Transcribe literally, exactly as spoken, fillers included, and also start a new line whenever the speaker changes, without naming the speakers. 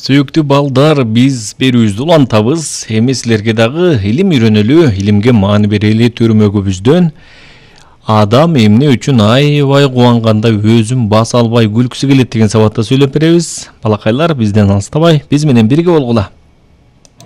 Сүйүктүү балдар, биз берүүбүздү улантабыз. Эми силерге дагы илим үйрөнөлү, илимге маани берели төрмөгүбүздөн адам эмне үчүн аябай кубанганда өзүн баса албай күлкүсү келет деген сабатта сүйлөп беребиз. Балакайлар, бизден алыстабай, биз менен бирге болгула.